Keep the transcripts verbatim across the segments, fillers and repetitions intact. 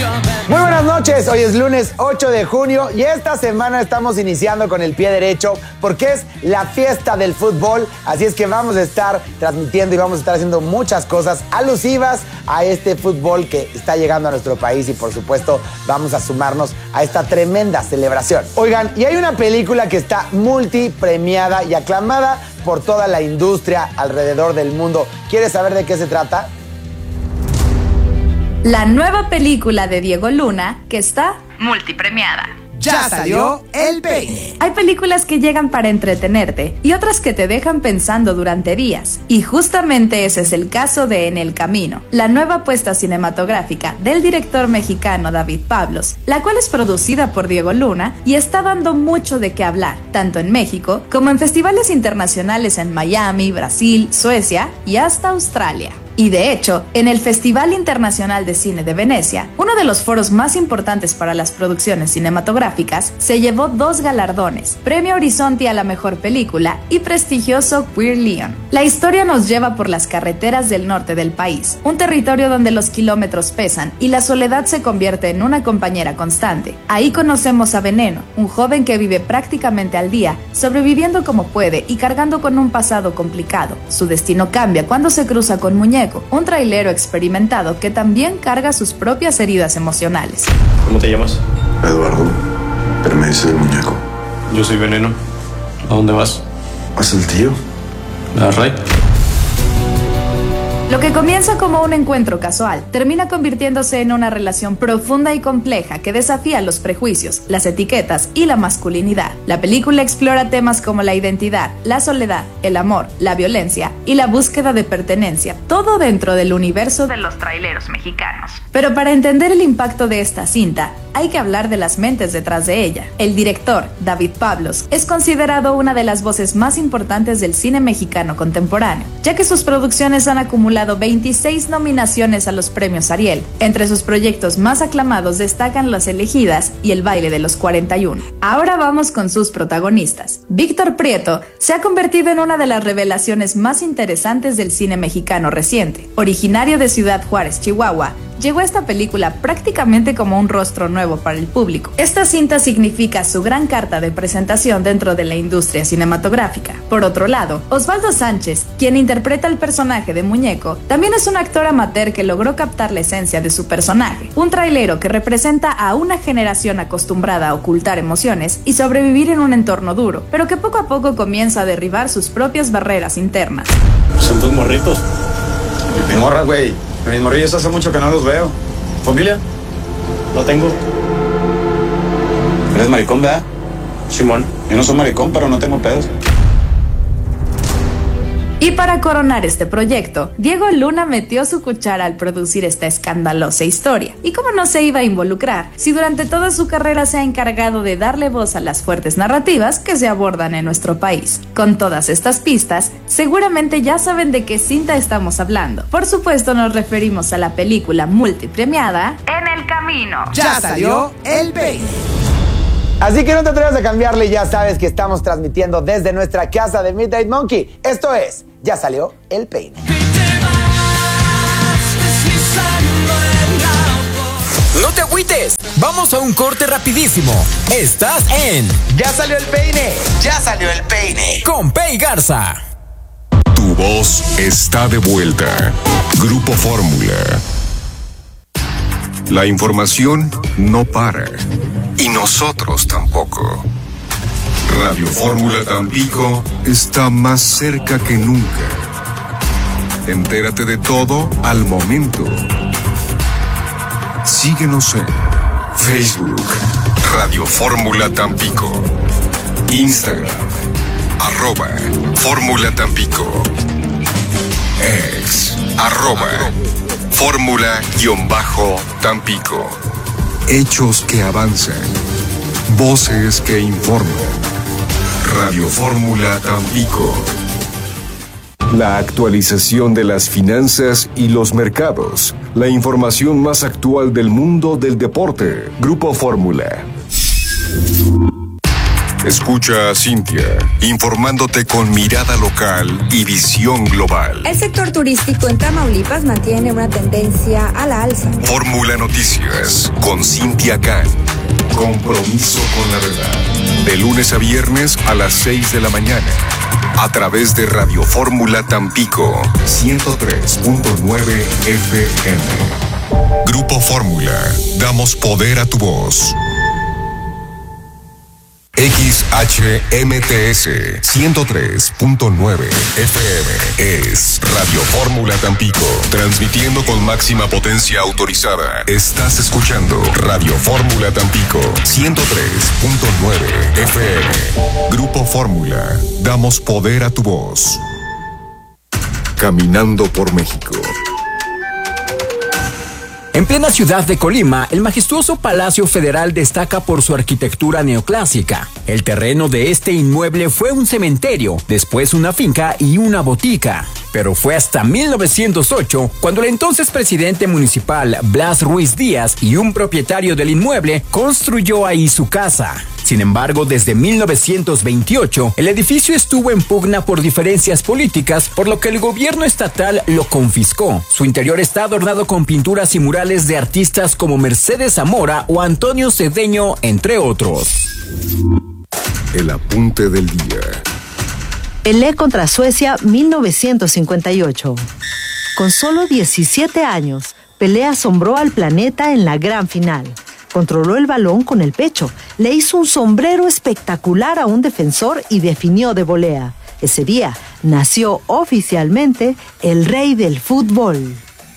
Muy buenas noches, hoy es lunes ocho de junio y esta semana estamos iniciando con el pie derecho porque es la fiesta del fútbol, así es que vamos a estar transmitiendo y vamos a estar haciendo muchas cosas alusivas a este fútbol que está llegando a nuestro país y por supuesto vamos a sumarnos a esta tremenda celebración. Oigan, y hay una película que está multipremiada y aclamada por toda la industria alrededor del mundo. ¿Quieres saber de qué se trata? La nueva película de Diego Luna, que está multipremiada. Ya salió El Peine. Hay películas que llegan para entretenerte y otras que te dejan pensando durante días. Y justamente ese es el caso de En el Camino, la nueva apuesta cinematográfica del director mexicano David Pablos, la cual es producida por Diego Luna y está dando mucho de qué hablar, tanto en México como en festivales internacionales en Miami, Brasil, Suecia y hasta Australia. Y de hecho, en el Festival Internacional de Cine de Venecia, uno de los foros más importantes para las producciones cinematográficas, se llevó dos galardones, Premio Horizonte a la Mejor Película y prestigioso Queer Leon. La historia nos lleva por las carreteras del norte del país, un territorio donde los kilómetros pesan y la soledad se convierte en una compañera constante. Ahí conocemos a Veneno, un joven que vive prácticamente al día, sobreviviendo como puede y cargando con un pasado complicado. Su destino cambia cuando se cruza con Muñeco, un trailero experimentado que también carga sus propias heridas emocionales. ¿Cómo te llamas? Eduardo, pero me dice el Muñeco. Yo soy Veneno. ¿A dónde vas? ¿Vas el tío? ¿A Ray? Lo que comienza como un encuentro casual termina convirtiéndose en una relación profunda y compleja que desafía los prejuicios, las etiquetas y la masculinidad. La película explora temas como la identidad, la soledad, el amor, la violencia y la búsqueda de pertenencia, todo dentro del universo de los traileros mexicanos. Pero para entender el impacto de esta cinta, hay que hablar de las mentes detrás de ella. El director, David Pablos, es considerado una de las voces más importantes del cine mexicano contemporáneo, ya que sus producciones han acumulado veintiséis nominaciones a los premios Ariel. Entre sus proyectos más aclamados destacan Las Elegidas y El Baile de los cuarenta y uno. Ahora vamos con sus protagonistas. Víctor Prieto se ha convertido en una de las revelaciones más interesantes del cine mexicano reciente. Originario de Ciudad Juárez, Chihuahua, llegó a esta película prácticamente como un rostro nuevo para el público. Esta cinta significa su gran carta de presentación dentro de la industria cinematográfica. Por otro lado, Osvaldo Sánchez, quien interpreta el personaje de Muñeco, también es un actor amateur que logró captar la esencia de su personaje, un trailero que representa a una generación acostumbrada a ocultar emociones y sobrevivir en un entorno duro, pero que poco a poco comienza a derribar sus propias barreras internas. Son dos morritos. Mi morra, güey. Mis morrillos hace mucho que no los veo. ¿Familia? No tengo. ¿Eres maricón, verdad? Simón. Yo no soy maricón, pero no tengo pedos. Y para coronar este proyecto, Diego Luna metió su cuchara al producir esta escandalosa historia. ¿Y cómo no se iba a involucrar si durante toda su carrera se ha encargado de darle voz a las fuertes narrativas que se abordan en nuestro país? Con todas estas pistas, seguramente ya saben de qué cinta estamos hablando. Por supuesto, nos referimos a la película multipremiada En el Camino. Ya salió El Peine. Así que no te atrevas a cambiarle, ya sabes que estamos transmitiendo desde nuestra casa de Midnight Monkey. Esto es Ya Salió El Peine. No te agüites, vamos a un corte rapidísimo. Estás en Ya Salió El Peine, Ya Salió El Peine con Pei Garza. Tu voz está de vuelta. Grupo Fórmula. La información no para. Y nosotros tampoco. Radio Fórmula Tampico está más cerca que nunca. Entérate de todo al momento. Síguenos en Facebook, Radio Fórmula Tampico. Instagram, arroba Fórmula Tampico. Ex, arroba Fórmula-Tampico. Hechos que avanzan. Voces que informan. Radio Fórmula Tampico. La actualización de las finanzas y los mercados. La información más actual del mundo del deporte. Grupo Fórmula. Escucha a Cintia, informándote con mirada local y visión global. El sector turístico en Tamaulipas mantiene una tendencia a la alza. Fórmula Noticias con Cintia Can. Compromiso con la verdad. De lunes a viernes a las seis de la mañana. A través de Radio Fórmula Tampico ciento tres punto nueve F M. Grupo Fórmula. Damos poder a tu voz. X H M T S ciento tres punto nueve F M es Radio Fórmula Tampico, transmitiendo con máxima potencia autorizada. Estás escuchando Radio Fórmula Tampico ciento tres punto nueve F M. Grupo Fórmula, damos poder a tu voz. Caminando por México. En plena ciudad de Colima, el majestuoso Palacio Federal destaca por su arquitectura neoclásica. El terreno de este inmueble fue un cementerio, después una finca y una botica. Pero fue hasta mil novecientos ocho cuando el entonces presidente municipal Blas Ruiz Díaz y un propietario del inmueble construyó ahí su casa. Sin embargo, desde mil novecientos veintiocho, el edificio estuvo en pugna por diferencias políticas, por lo que el gobierno estatal lo confiscó. Su interior está adornado con pinturas y murales de artistas como Mercedes Zamora o Antonio Cedeño, entre otros. El apunte del día. Pelé contra Suecia mil novecientos cincuenta y ocho. Con solo diecisiete años, Pelé asombró al planeta en la gran final. Controló el balón con el pecho, le hizo un sombrero espectacular a un defensor y definió de volea. Ese día nació oficialmente el rey del fútbol.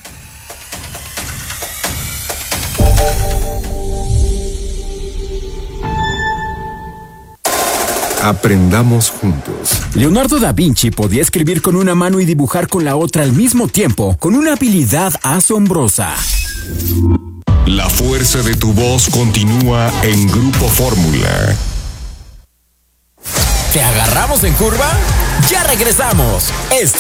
Aprendamos juntos. Leonardo da Vinci podía escribir con una mano y dibujar con la otra al mismo tiempo, con una habilidad asombrosa. La fuerza de tu voz continúa en Grupo Fórmula. ¿Te agarramos en curva? Ya regresamos. Esta